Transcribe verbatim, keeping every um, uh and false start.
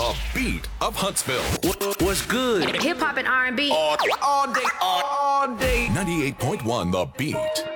The beat of Huntsville. What's good? Hip hop and R and B. All, all day, all, all day. ninety-eight point one The Beat.